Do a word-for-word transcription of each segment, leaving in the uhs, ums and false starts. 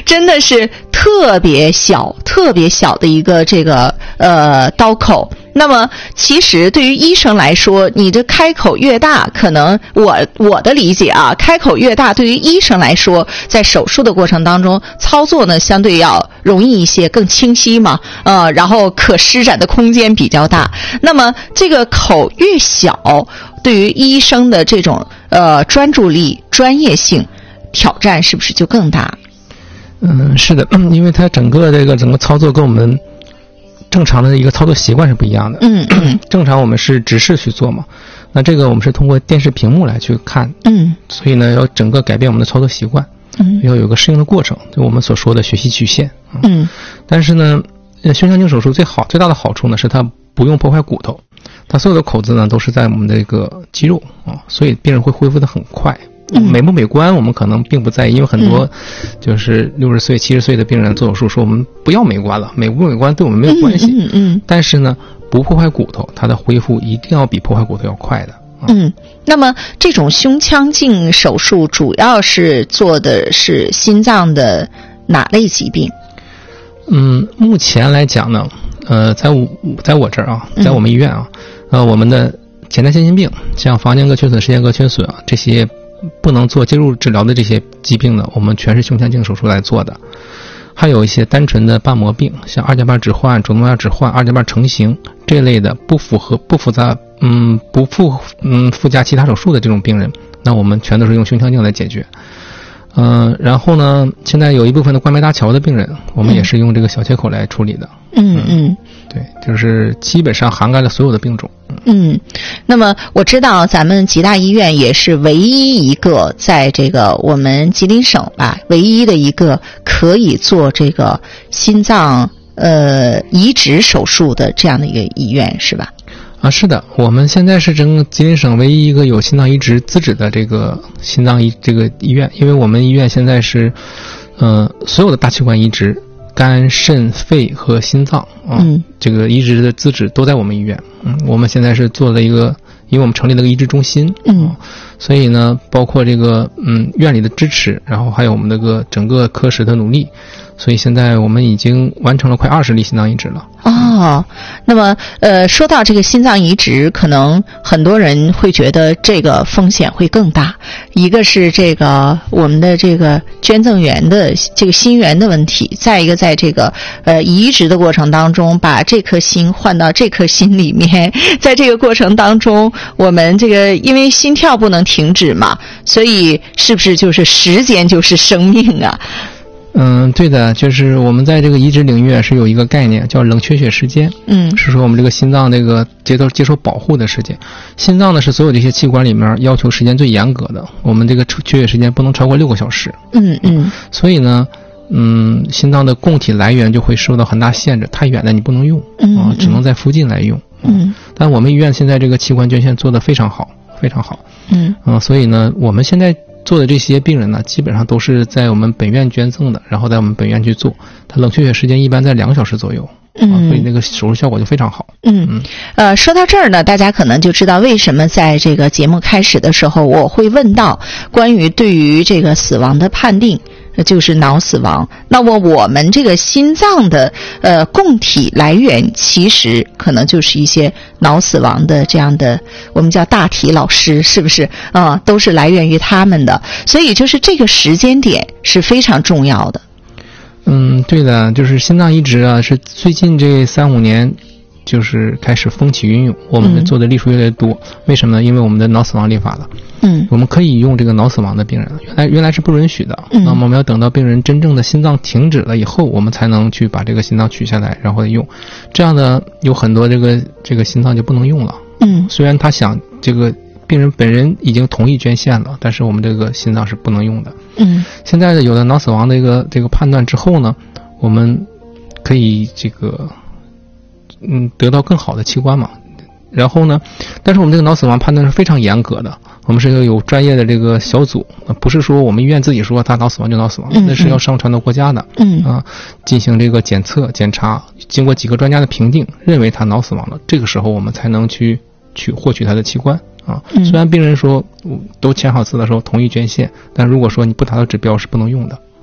真的是特别小、特别小的一个这个呃刀口。那么其实对于医生来说，你这开口越大，可能我我的理解啊，开口越大，对于医生来说，在手术的过程当中，操作呢相对要容易一些，更清晰嘛，呃，然后可施展的空间比较大。那么这个口越小，对于医生的这种呃专注力、专业性挑战是不是就更大？ 嗯，是的，因为它整个这个整个操作跟我们正常的一个操作习惯是不一样的。 嗯嗯， 正常我们是直视去做嘛，那这个我们是通过电视屏幕来去看。 嗯， 所以呢，要整个改变我们的操作习惯。嗯，要有个适应的过程，就我们所说的学习曲线。嗯，嗯但是呢，胸腔镜手术最好最大的好处呢，是它不用破坏骨头，它所有的口子呢都是在我们这个肌肉啊，所以病人会恢复得很快。嗯、美不美观我们可能并不在意，因为很多就是六十岁、七十岁的病人做手术说我们不要美观了，美不美观对我们没有关系。 嗯 嗯, 嗯， 但是呢，不破坏骨头，它的恢复一定要比破坏骨头要快的。 嗯，那么这种胸腔镜手术主要是做的是心脏的哪类疾病？ 嗯，目前来讲呢，呃，在我在我这儿啊，在我们医院啊，嗯、呃，我们的简单先心病，像房间隔缺损、室间隔缺损啊，这些不能做介入治疗的这些疾病呢，我们全是胸腔镜手术来做的。还有一些单纯的瓣膜病，像二甲瓣置换、主动脉置换、二甲瓣成型这类的，不符合不复杂，嗯，不附嗯附加其他手术的这种病人，那我们全都是用胸腔镜来解决。嗯、呃，然后呢，现在有一部分的冠脉搭桥的病人，我们也是用这个小切口来处理的。 嗯嗯， 对，就是基本上涵盖了所有的病种。 嗯，那么我知道咱们吉大医院也是唯一一个在这个我们吉林省吧，唯一的一个可以做这个心脏呃移植手术的这样的一个医院，是吧？ 啊，是的，我们现在是整个吉林省唯一一个有心脏移植资质的这个心脏医这个医院，因为我们医院现在是，呃，所有的大器官移植，肝、肾、肺和心脏啊，嗯、这个移植的资质都在我们医院。嗯，我们现在是做了一个，因为我们成立了个移植中心，嗯，所以呢，包括这个嗯院里的支持，然后还有我们这个整个科室的努力。所以现在我们已经完成了快二十例心脏移植了。 哦，那么呃，说到这个心脏移植，可能很多人会觉得这个风险会更大。一个是这个我们的这个捐赠源的这个心源的问题，再一个在这个呃移植的过程当中，把这颗心换到这颗心里面，在这个过程当中，我们这个因为心跳不能停止嘛，所以是不是就是时间就是生命啊？ 嗯，对的，就是我们在这个移植领域是有一个概念叫冷却血时间，嗯，是说我们这个心脏这个接受接受保护的时间。心脏呢是所有这些器官里面要求时间最严格的，我们这个缺血时间不能超过六个小时。嗯嗯，所以呢，嗯，心脏的供体来源就会受到很大限制，太远的你不能用，嗯、呃，只能在附近来用。嗯，但我们医院现在这个器官捐献做得非常好，非常好。嗯，嗯、呃，所以呢，我们现在做的这些病人呢，基本上都是在我们本院捐赠的，然后在我们本院去做，它冷却血时间一般在两个小时左右。嗯、啊，所以那个手术效果就非常好。 嗯嗯，呃，说到这儿呢，大家可能就知道为什么在这个节目开始的时候，我会问到关于对于这个死亡的判定，就是脑死亡。那么我们这个心脏的呃供体来源，其实可能就是一些脑死亡的这样的，我们叫大体老师，是不是啊、呃？都是来源于他们的，所以就是这个时间点是非常重要的。 嗯，对的，就是心脏移植啊，是最近这三五年就是开始风起云涌，我们做的例数越来越多。嗯、为什么呢？因为我们的脑死亡立法了。嗯，我们可以用这个脑死亡的病人，原来原来是不允许的。嗯，那么我们要等到病人真正的心脏停止了以后，我们才能去把这个心脏取下来，然后用。这样的有很多这个这个心脏就不能用了。嗯，虽然他想这个。病人本人已经同意捐献了，但是我们这个心脏是不能用的。嗯，现在有了脑死亡的一个这个判断之后呢，我们可以这个嗯得到更好的器官嘛。然后呢，但是我们这个脑死亡判断是非常严格的，我们是有专业的这个小组，不是说我们医院自己说他脑死亡就脑死亡，嗯嗯那是要上传到国家的。嗯啊，进行这个检测检查，经过几个专家的评定，认为他脑死亡了，这个时候我们才能去去获取他的器官。啊，虽然病人说都签好字的时候同意捐献，但如果说你不达到指标是不能用的。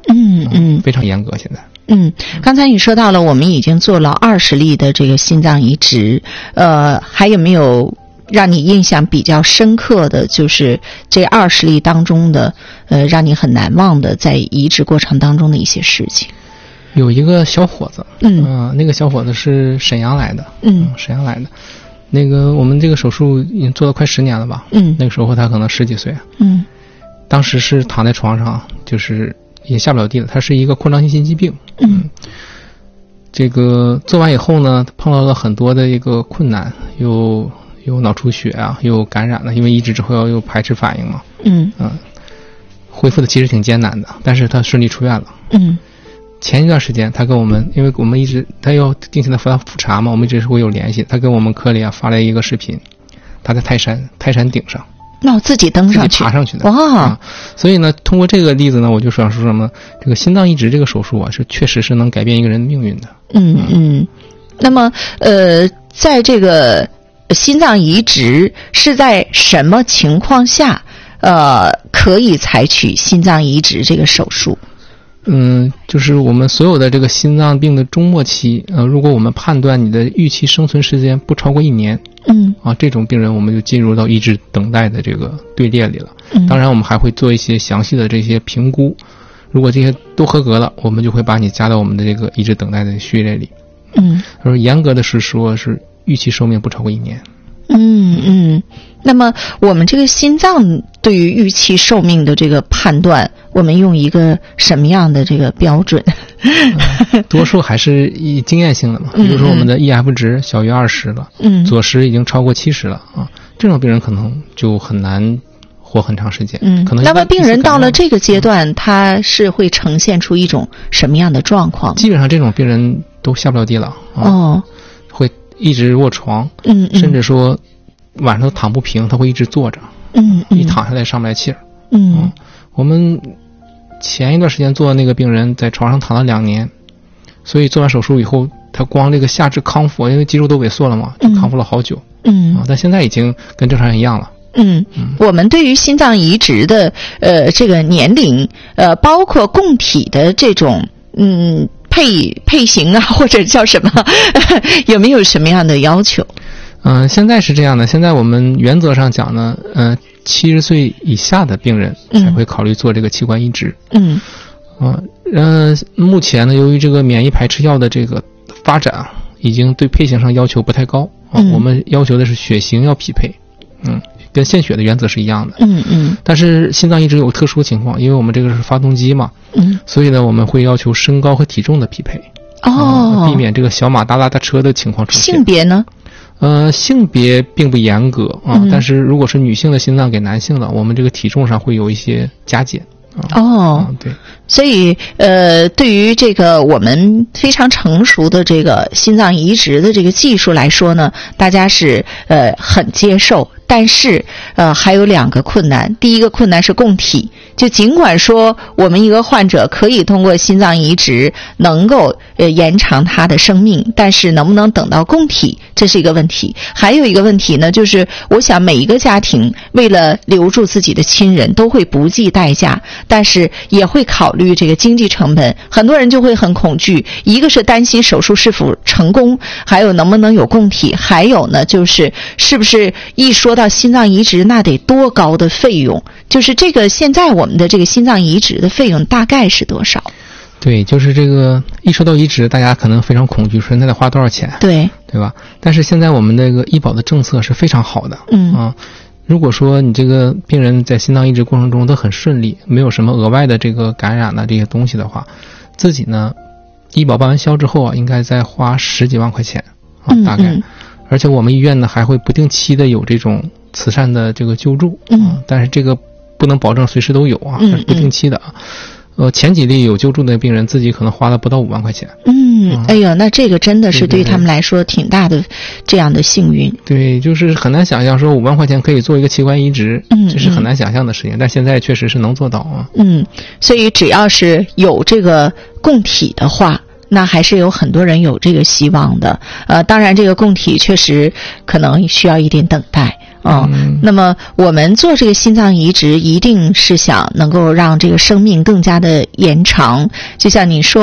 嗯嗯， 非常严格现在。 嗯，刚才你说到了，我们已经做了二十例的这个心脏移植，呃，还有没有让你印象比较深刻的，就是这二十例当中的，呃，让你很难忘的在移植过程当中的一些事情？ 有一个小伙子， 嗯、 呃，那个小伙子是沈阳来的， 嗯， 沈阳来的，那个我们这个手术已经做了快十年了吧， 嗯， 那个时候他可能十几岁， 嗯， 当时是躺在床上，就是也下不了地了，他是一个扩张性心肌病， 嗯， 这个做完以后呢，碰到了很多的一个困难，有有脑出血啊，有感染了，因为移植之后要有排斥反应嘛， 嗯嗯，恢复的其实挺艰难的，但是他顺利出院了， 嗯。 前一段时间，他跟我们，因为我们一直他要定期的复复查嘛，我们一直是会有联系。他跟我们科里啊发来一个视频，他在泰山泰山顶上， 那、哦、自己登上去， 自己爬上去的哇、 啊！所以呢，通过这个例子呢，我就想说什么？这个心脏移植这个手术啊，是确实是能改变一个人的命运的。 嗯嗯。那么呃，在这个心脏移植是在什么情况下呃可以采取心脏移植这个手术？ 嗯，就是我们所有的这个心脏病的终末期，呃，如果我们判断你的预期生存时间不超过一年， 嗯， 啊，这种病人我们就进入到移植等待的这个队列里了。 嗯， 当然我们还会做一些详细的这些评估，如果这些都合格了，我们就会把你加到我们的这个移植等待的序列里。 嗯， 而严格的是说是预期寿命不超过一年。 嗯嗯，那么我们这个心脏对于预期寿命的这个判断，我们用一个什么样的这个标准？ 嗯、多数还是以经验性的嘛，比如说我们的 E F 值小于二十了， 嗯， 左十已经超过七十了啊，这种病人可能就很难活很长时间。 嗯， 可能那么病人到了这个阶段，嗯、他是会呈现出一种什么样的状况？ 基本上这种病人都下不了地了啊， 哦， 会一直卧床， 嗯嗯， 甚至说晚上躺不平，他会一直坐着， 嗯嗯， 一躺下来上不来气儿。 嗯， 嗯，我们前一段时间做的那个病人在床上躺了两年，所以做完手术以后，他光这个下肢康复，因为肌肉都萎缩了嘛，就康复了好久。 嗯， 啊，但现在已经跟正常人一样了。 嗯，我们对于心脏移植的呃这个年龄，呃，包括供体的这种嗯配配型啊，或者叫什么，有没有什么样的要求？ 嗯、呃，现在是这样的，现在我们原则上讲呢，呃，七十岁以下的病人才会考虑做这个器官移植。 嗯， 啊，呃，目前呢，由于这个免疫排斥药的这个发展，已经对配型上要求不太高啊、嗯，我们要求的是血型要匹配，嗯，跟献血的原则是一样的。 嗯嗯。但是心脏移植有特殊情况，因为我们这个是发动机嘛， 嗯， 所以呢，我们会要求身高和体重的匹配。 哦、 呃，避免这个小马搭大车的情况出现。 性别呢？ 呃，性别并不严格啊、 嗯， 但是如果是女性的心脏给男性的，我们这个体重上会有一些加减。啊、 哦、 啊，对， 所以呃，对于这个我们非常成熟的这个心脏移植的这个技术来说呢，大家是呃很接受，但是呃还有两个困难。第一个困难是供体，就尽管说我们一个患者可以通过心脏移植能够呃延长他的生命，但是能不能等到供体，这是一个问题。还有一个问题呢，就是我想每一个家庭为了留住自己的亲人都会不计代价，但是也会考虑这个经济成本，很多人就会很恐惧。一个是担心手术是否成功，还有能不能有供体，还有呢就是是不是一说到心脏移植那得多高的费用，就是这个现在我们的这个心脏移植的费用大概是多少？ 对，就是这个一说到移植，大家可能非常恐惧，说那得花多少钱？ 对， 对吧？但是现在我们这个医保的政策是非常好的， 嗯啊。如果说你这个病人在心脏移植过程中都很顺利，没有什么额外的这个感染的这些东西的话，自己呢，医保办完销之后啊，应该再花十几万块钱啊，大概。 嗯嗯， 而且我们医院呢还会不定期的有这种慈善的这个救助， 嗯， 啊、但是这个不能保证随时都有啊， 嗯嗯， 这是不定期的啊。呃，前几例有救助的病人自己可能花了不到五万块钱。 嗯，哎呦，那这个真的是对他们来说挺大的这样的幸运。 对，就是很难想象说五万块钱可以做一个器官移植， 嗯， 这是很难想象的事情，但现在确实是能做到啊。 嗯，所以只要是有这个供体的话，那还是有很多人有这个希望的。呃，当然这个供体确实可能需要一点等待。 哦，嗯、那么我们做这个心脏移植，一定是想能够让这个生命更加的延长。就像你说。